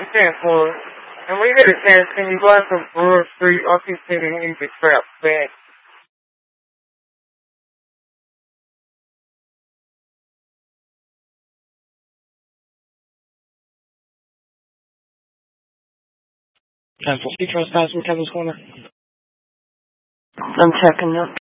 Well, and we get a chance, can you go out to Brewer Street? I'll keep taking the crap back. Cancel. He trespassed in Kevin's corner. I'm checking up.